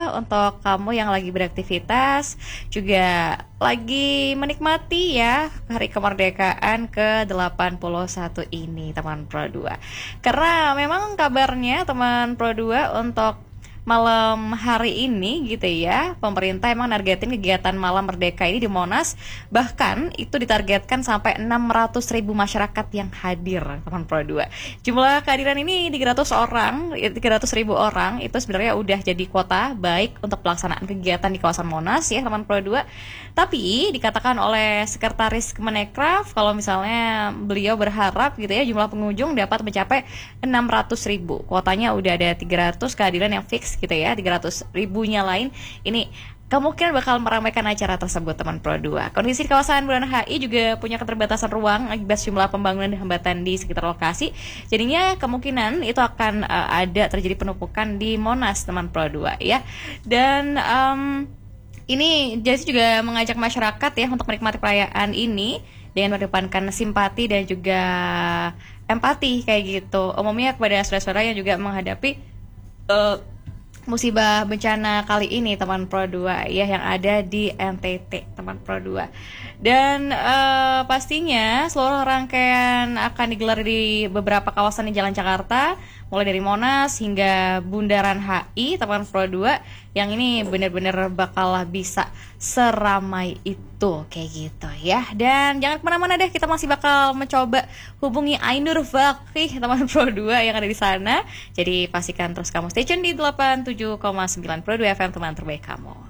ya untuk kamu yang lagi beraktivitas, juga lagi menikmati ya hari kemerdekaan ke-81 ini teman Pro 2. Karena memang kabarnya teman Pro 2 untuk malam hari ini gitu ya, pemerintah emang nargetin kegiatan malam merdeka ini di Monas, bahkan itu ditargetkan sampai 600.000 masyarakat yang hadir teman Pro 2. Jumlah kehadiran ini 300.000 orang itu sebenarnya udah jadi kuota baik untuk pelaksanaan kegiatan di kawasan Monas ya teman Pro 2. Tapi dikatakan oleh Sekretaris Kemenparekraf kalau misalnya beliau berharap gitu ya jumlah pengunjung dapat mencapai 600.000. Kuotanya udah ada 300 kehadiran yang fix gitu ya, 300 ribunya lain ini kemungkinan bakal meramaikan acara tersebut teman Pro 2. Kondisi di kawasan Bundaran HI juga punya keterbatasan ruang akibat jumlah pembangunan dan hambatan di sekitar lokasi. Jadinya kemungkinan itu akan ada terjadi penumpukan di Monas teman Pro 2 ya. Dan ini Jasi juga mengajak masyarakat ya untuk menikmati perayaan ini dengan mengedepankan simpati dan juga empati kayak gitu. Umumnya kepada saudara-saudara yang juga menghadapi musibah bencana kali ini teman Pro 2 ya yang ada di NTT teman Pro 2. Dan pastinya seluruh rangkaian akan digelar di beberapa kawasan di Jalan Jakarta, mulai dari Monas hingga Bundaran HI teman Pro 2, yang ini benar-benar bakal bisa seramai itu kayak gitu ya. Dan jangan kemana-mana deh, kita masih bakal mencoba hubungi Ainur Fakih teman Pro 2 yang ada di sana. Jadi pastikan terus kamu stay tune di 87,9 Pro 2 FM, teman terbaik kamu.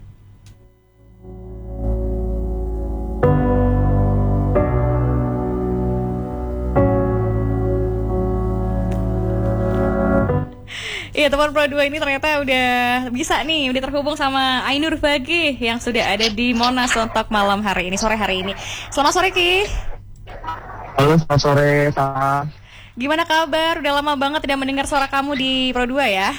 Iya teman Pro 2 ini ternyata udah bisa nih, udah terhubung sama Ainur Fakih yang sudah ada di Monas untuk malam hari ini, sore hari ini. Selamat sore Ki. Halo, selamat sore Sama. Gimana kabar? Udah lama banget tidak mendengar suara kamu di Pro 2 ya.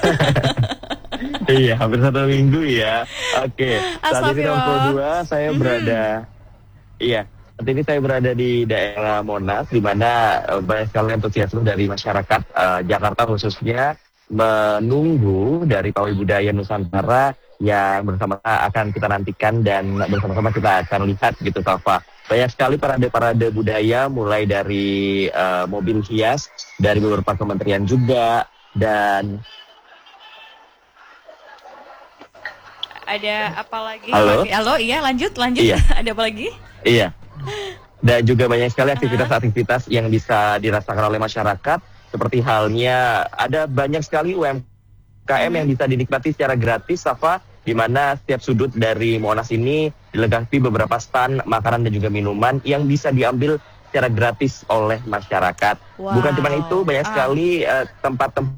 Iya, hampir 1 minggu ya. Oke, saat ini di Pro 2 saya berada. Iya, saat ini saya berada di daerah Monas, di mana banyak sekali antusiasme dari masyarakat Jakarta khususnya menunggu dari Pawai Budaya Nusantara yang bersama akan kita nantikan dan bersama-sama kita akan lihat gitu Safa. Banyak sekali parade-parade budaya mulai dari mobil hias dari beberapa kementerian juga, dan ada apa lagi? Halo, iya lanjut. Iya. Ada apa lagi? Iya. Dan juga banyak sekali aktivitas-aktivitas yang bisa dirasakan oleh masyarakat. Seperti halnya ada banyak sekali UMKM yang bisa dinikmati secara gratis, Safa, di mana setiap sudut dari Monas ini dilengkapi beberapa stand makanan dan juga minuman yang bisa diambil secara gratis oleh masyarakat. Wow. Bukan cuma itu, banyak sekali tempat-tempat.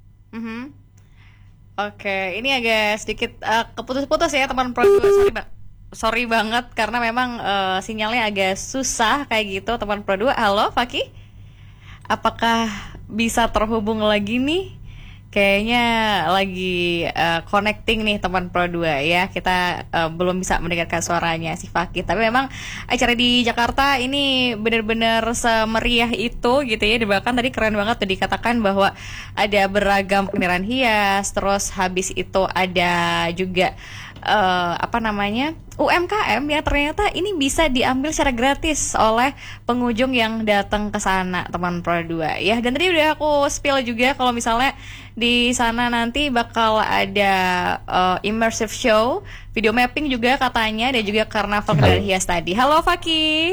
Oke, ini agak sedikit keputus-putus ya teman Pro 2. Sorry banget karena memang sinyalnya agak susah kayak gitu teman Pro 2. Halo Fakih, apakah bisa terhubung lagi nih? Kayaknya lagi connecting nih teman Pro 2 ya. Kita belum bisa mendengarkan suaranya si Fakih. Tapi memang acara di Jakarta ini benar-benar semeriah itu gitu ya. Bahkan tadi keren banget tuh dikatakan bahwa ada beragam kendaraan hias. Terus habis itu ada juga UMKM yang ternyata ini bisa diambil secara gratis oleh pengunjung yang datang ke sana teman Pro 2 ya. Dan tadi udah aku spill juga kalau misalnya di sana nanti bakal ada immersive show, video mapping juga katanya, dan juga karnaval kendaraan hias tadi. Halo Fakih.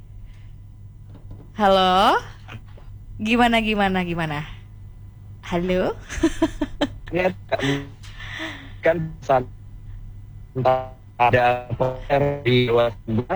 Halo. Gimana? Halo. Ya, kan ada poster di luar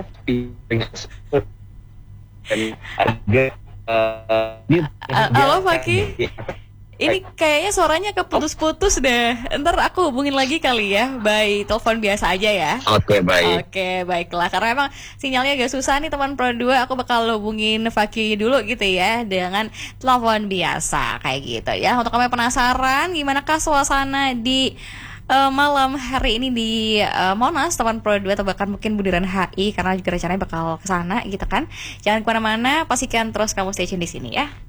halo Fakih, ini kayaknya suaranya keputus-putus deh. Ntar aku hubungin lagi kali ya, by telepon biasa aja ya. Oke, baik. Oke, baiklah. Karena emang sinyalnya agak susah nih teman Pro 2. Aku bakal hubungin Fakih dulu gitu ya, dengan telepon biasa kayak gitu ya. Untuk kamu yang penasaran gimanakah suasana di malam hari ini di Monas teman Pro 2 atau bahkan mungkin Bundaran HI, karena juga rencananya bakal kesana gitu kan. Jangan kemana-mana, pastikan terus kamu stay tune di sini ya.